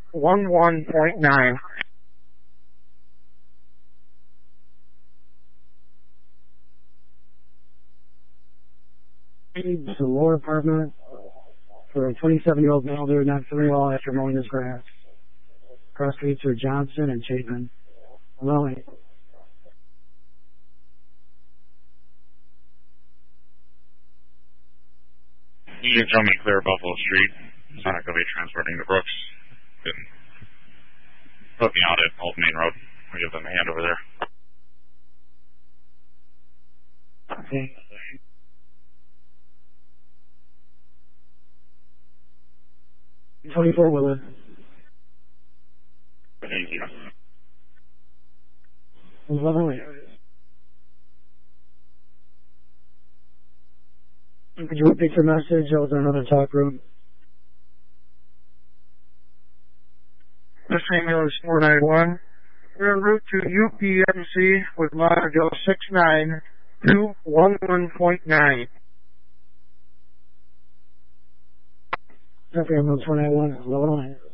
211.9. The Lower Apartment for a 27-year-old male there not feeling well after mowing his grass. Cross streets are Johnson and Chapman. Well, You can show me clear Buffalo Street. It's not going to be transporting to Brooks. Can put me out at Old Main Road. I'll give them a hand over there. okay. $24 Willard. Thank you. 1108. Could you repeat your message? I was in another talk room. This ambulance 491. We're en route to UPMC with module 69211.9. Okay, ambulance 491, 1108.